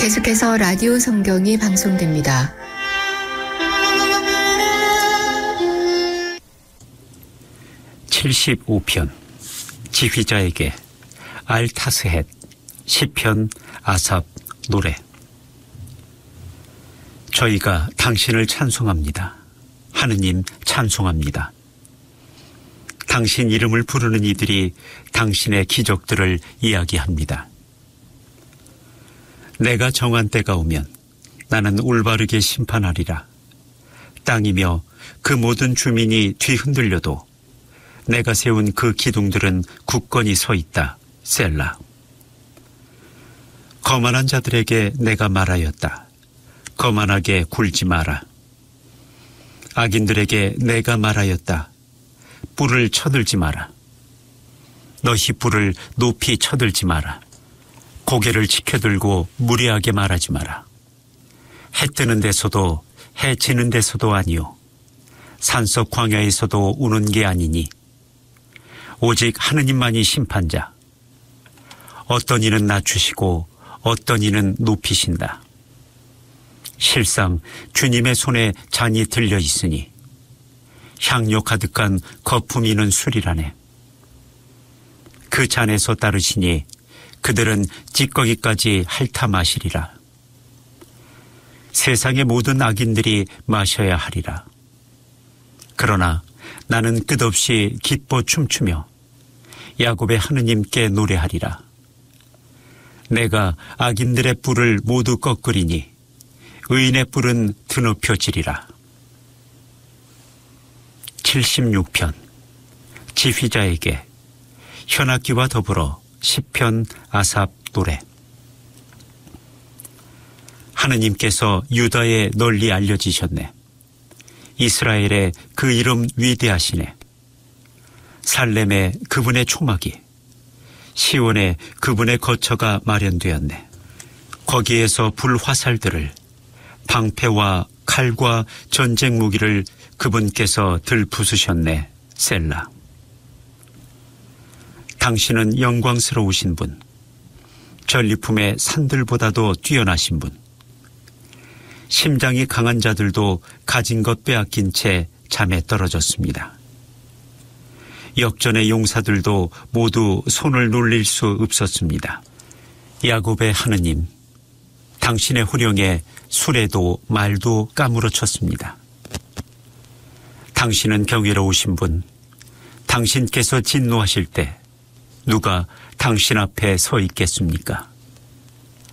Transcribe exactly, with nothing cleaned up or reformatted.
계속해서 라디오 성경이 방송됩니다. 칠십오 편 지휘자에게 알타스헷 시편 아삽 노래. 저희가 당신을 찬송합니다. 하느님 찬송합니다. 당신 이름을 부르는 이들이 당신의 기적들을 이야기합니다. 내가 정한 때가 오면 나는 올바르게 심판하리라. 땅이며 그 모든 주민이 뒤흔들려도 내가 세운 그 기둥들은 굳건히 서 있다. 셀라. 거만한 자들에게 내가 말하였다. 거만하게 굴지 마라. 악인들에게 내가 말하였다. 뿔을 쳐들지 마라. 너희 뿔을 높이 쳐들지 마라. 고개를 치켜들고 무리하게 말하지 마라. 해 뜨는 데서도 해 지는 데서도 아니요 산속 광야에서도 우는 게 아니니 오직 하느님만이 심판자. 어떤 이는 낮추시고 어떤 이는 높이신다. 실상 주님의 손에 잔이 들려 있으니 향료 가득한 거품이는 술이라네. 그 잔에서 따르시니 그들은 찌꺼기까지 핥아 마시리라. 세상의 모든 악인들이 마셔야 하리라. 그러나 나는 끝없이 기뻐 춤추며 야곱의 하느님께 노래하리라. 내가 악인들의 뿔을 모두 꺾으리니 의인의 뿔은 드높여지리라. 칠십육 편 지휘자에게 현악기와 더불어 시편 아삽 노래. 하느님께서 유다에 널리 알려지셨네. 이스라엘의 그 이름 위대하시네. 살렘에 그분의 초막이, 시온에 그분의 거처가 마련되었네. 거기에서 불화살들을, 방패와 칼과 전쟁 무기를 그분께서 들부수셨네. 셀라. 당신은 영광스러우신 분, 전리품의 산들보다도 뛰어나신 분. 심장이 강한 자들도 가진 것 빼앗긴 채 잠에 떨어졌습니다. 역전의 용사들도 모두 손을 놀릴 수 없었습니다. 야곱의 하느님, 당신의 호령에 수레도 말도 까무러쳤습니다. 당신은 경이로우신 분, 당신께서 진노하실 때 누가 당신 앞에 서 있겠습니까?